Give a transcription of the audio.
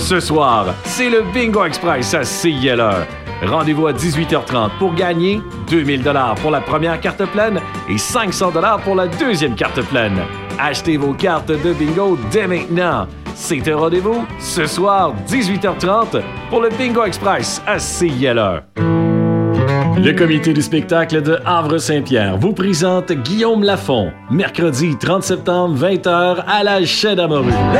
Ce soir, c'est le Bingo Express à CILR. Rendez-vous à 18h30 pour gagner 2000 $ pour la première carte pleine et 500 $ pour la deuxième carte pleine. Achetez vos cartes de bingo dès maintenant. C'est un rendez-vous ce soir, 18h30, pour le Bingo Express à CILR. Le comité du spectacle de Havre-Saint-Pierre vous présente Guillaume Lafont, mercredi 30 septembre, 20h à la Chaîne à Morue.